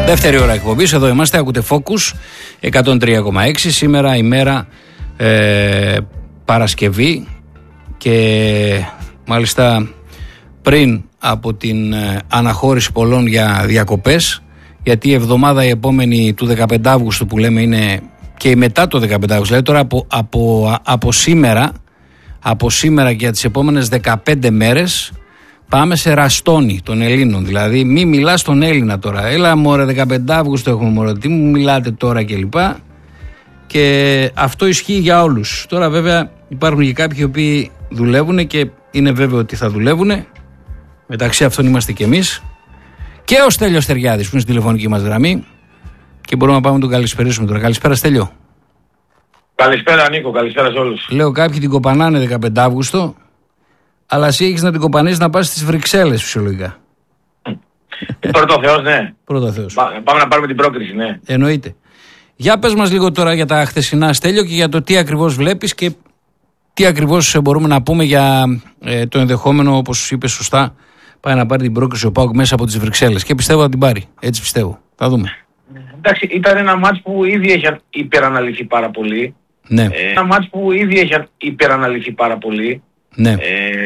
Δεύτερη ώρα εκπομπής, εδώ είμαστε, ακούτε Focus 103,6. Σήμερα ημέρα Παρασκευή και μάλιστα πριν από την αναχώρηση πολλών για διακοπές, γιατί η εβδομάδα η επόμενη του 15 Αύγουστου που λέμε είναι και η μετά το 15 Αύγουστου, δηλαδή τώρα από σήμερα και για τις επόμενες 15 μέρες πάμε σε ραστόνι των Ελλήνων. Δηλαδή μη μιλάς στον Έλληνα τώρα, έλα μωρέ 15 Αύγουστο έχουμε μωρέ, τι μου μιλάτε τώρα κλπ. Και αυτό ισχύει για όλους. Τώρα βέβαια υπάρχουν και κάποιοι οι οποίοι δουλεύουν και είναι βέβαιο ότι θα δουλεύουν. Μεταξύ αυτών είμαστε και εμείς. Και ο Στέλιος Στεριάδης που είναι στη τηλεφωνική μας γραμμή. Και μπορούμε να πάμε να τον καλησπερίσουμε τώρα. Καλησπέρα Στέλιο. Καλησπέρα Νίκο, καλησπέρα σε όλους. Λέω κάποιοι την κοπανάνε 15 Αύγουστο, αλλά εσύ έχεις να την κοπανείς να πας στις Βρυξέλλες φυσιολογικά. Πρώτο Θεός, ναι. Πρώτο Θεός. Πάμε να πάρουμε την πρόκριση, ναι. Εννοείται. Για πες μας λίγο τώρα για τα χθεσινά, Στέλιο, και για το τι ακριβώς βλέπεις και τι ακριβώς μπορούμε να πούμε για το ενδεχόμενο, όπως είπες σωστά, πάει να πάρει την πρόκριση ο ΠΑΟΚ μέσα από τις Βρυξέλλες. Και πιστεύω θα την πάρει. Έτσι πιστεύω. Θα δούμε. Εντάξει, ήταν ένα μάτς που ήδη έχει υπεραναλυθεί πάρα πολύ. Ναι. Ένα μάτς που ήδη έχει υπεραναλυθεί πάρα πολύ. Ναι.